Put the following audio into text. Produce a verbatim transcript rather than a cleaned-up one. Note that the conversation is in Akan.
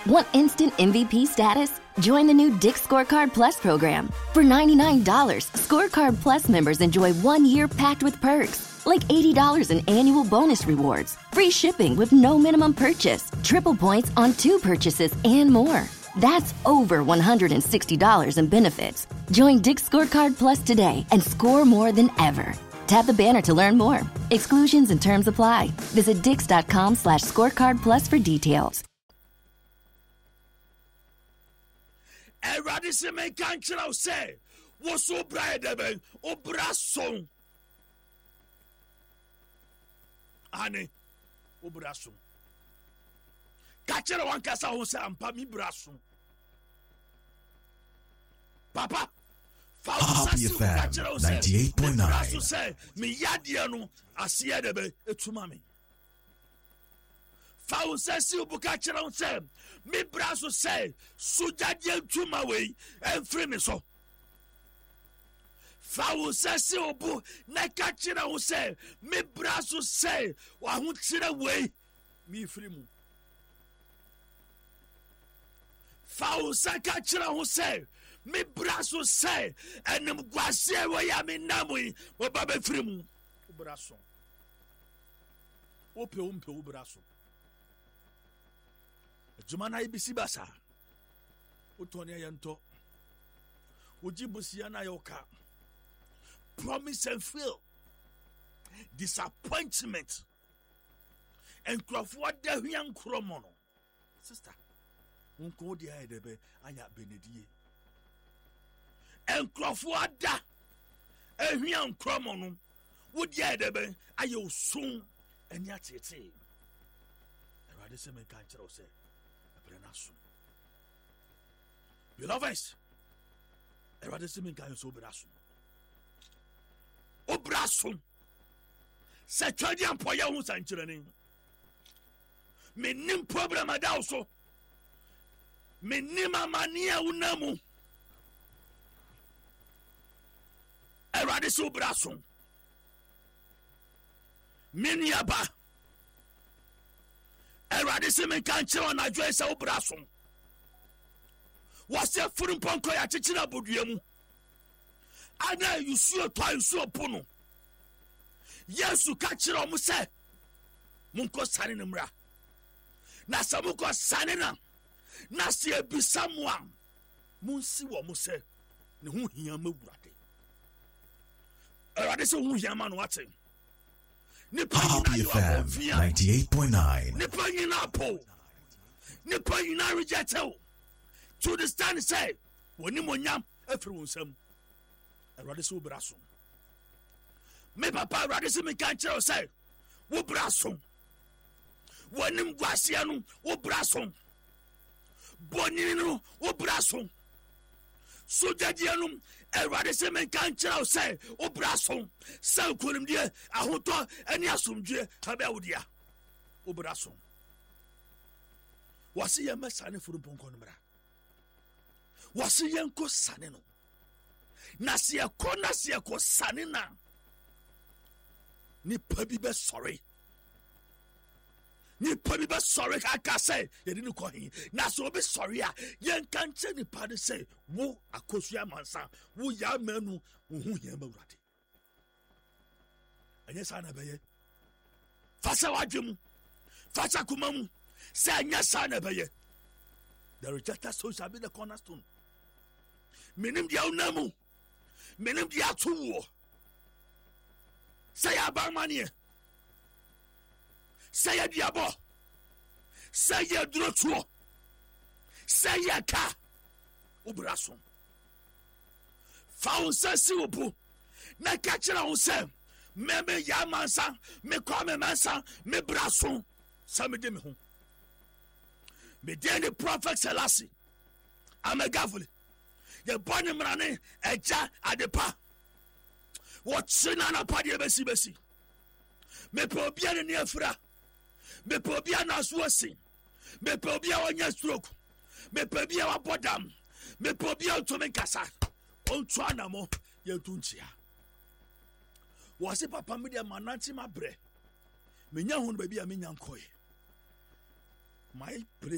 Want instant M V P status? Join the new Dick's Scorecard Plus program. For ninety-nine dollars, Scorecard Plus members enjoy one year packed with perks, like eighty dollars in annual bonus rewards, free shipping with no minimum purchase, triple points on two purchases, and more. That's over one hundred sixty dollars in benefits. Join Dick's Scorecard Plus today and score more than ever. Tap the banner to learn more. Exclusions and terms apply. Visit dix.com slash scorecard plus for details. Eradi se men kan chira say wo so bra de ben obra son ane obra son ka chira wan kasa ho say ampa mi bra son papa Happy F M ninety-eight point nine. Say me yadia no asia de be etuma me Fawo sesi ubuka chira say me braso say sujadie ntuma we enfre me so Fawo sesi ubu na ka chira say me braso say wa hu chira we me free mu Fawo saka chira say me braso say enem gwase we ya me namu wo baba free mu braso wo pe wo mpe wo braso Jumana ibisi basa utonya yanto ujibusi yana yoka promise and fail disappointment and crofwa de hwian kromo no sister unko di ayedebe anya benedie and crofwa da ehwian kromo no wodi ayedebe ayo sun enya tete erade se me kan kire o se Beloveds, erade se min kan so braso. O braso. Se twadi ampoya hu sankyere ni. Menim problem ada so. Menim amania unamu. Erade so braso. Miniaba. Erade se men kan kire na adwo se o braso. Wase furu mponko ya chichina bodua mu ana yusuo to yusuo pono Yesu ka kire omo se munko sane ne mra na samuko sane na na se ebisamwa munsi wo mo se ne hu hia mawurade erade se hu hia ma no wate ne Happy F M ninety-eight point nine. ne panyina po ne panyina rejectel to the stand say when you monyam every one some erade so braso me papa erade se me kan kire say wo braso wonim gwase no wo braso boni no wo braso sojadie no erade se me kan kire say wo braso san konim die ahoto ani asomdwe habe awodia wo braso wasi ye mesane furu bonko no mra wasi yenko sane no na se ko na se ko sane na ni pabi be sorry ni pabi be sorry aka say ye ni ko hin na so be sorry a yen kan che ni pa de say wo akosu amansa wo ya manu hu hia mawurade anya sana be ye fasa wadwem fasa kumamu say anya sana be ye the rejected soul shall be the cornerstone. Menim dia unamu. Menim dia tuwo. Say abamanie. Say diabo. Say drotuo. Say ka. Ubraso. Fa unsasi obu. Na ka kira unse. Me me ya mansa, me kwa me mansa, me braso. Sa me de me ho. Me de the prophet Selassie. I'm a gavuli. Ye born him running a ja adepa. What sinana party besi besi. Me probia ni afra. Me probia na suasi. Me probia wanya stroke. Me probia wa bodam. Me probia to me kasa. On twana mo ye tunchia. Wase papa me de mananti mabre. Me nya hu baby a me nya nkoy. My pray